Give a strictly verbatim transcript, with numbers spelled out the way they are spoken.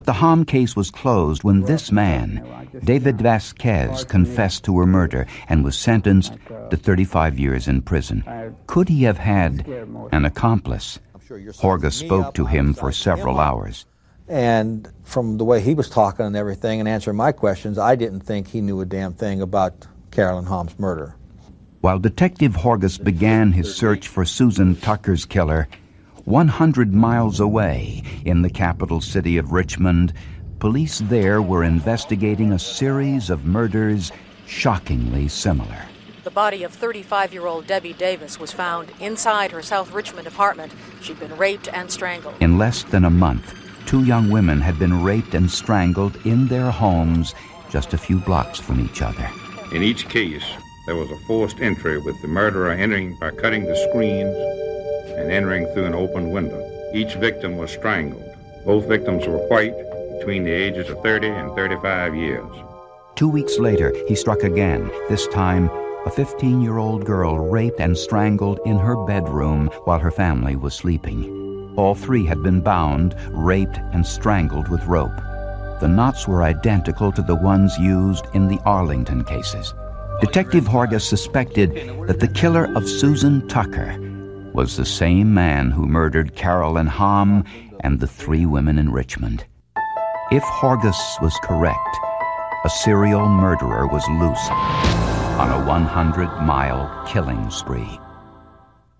The Hom case was closed when this man, David Vasquez, confessed to her murder and was sentenced to thirty-five years in prison. Could he have had an accomplice? Horga spoke to him for several hours. And from the way he was talking and everything and answering my questions, I didn't think he knew a damn thing about Carolyn Hom's murder. While Detective Horgus began his search for Susan Tucker's killer, one hundred miles away in the capital city of Richmond, police there were investigating a series of murders shockingly similar. The body of thirty-five-year-old Debbie Davis was found inside her South Richmond apartment. She'd been raped and strangled. In less than a month, two young women had been raped and strangled in their homes just a few blocks from each other. In each case, there was a forced entry with the murderer entering by cutting the screens and entering through an open window. Each victim was strangled. Both victims were white, between the ages of thirty and thirty-five years. Two weeks later, he struck again, this time a fifteen-year-old girl raped and strangled in her bedroom while her family was sleeping. All three had been bound, raped, and strangled with rope. The knots were identical to the ones used in the Arlington cases. Detective Horgus suspected that the killer of Susan Tucker was the same man who murdered Carolyn Hom and the three women in Richmond. If Horgus was correct, a serial murderer was loose on a one hundred mile killing spree.